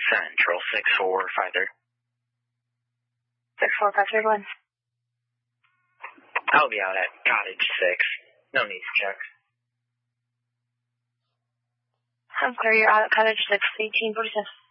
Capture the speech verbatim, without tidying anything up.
Central, six four five three. six four five three, go ahead. I'll be out at Cottage six. No need for checks. I'm clear, you're out at Cottage six, eighteen forty-seven.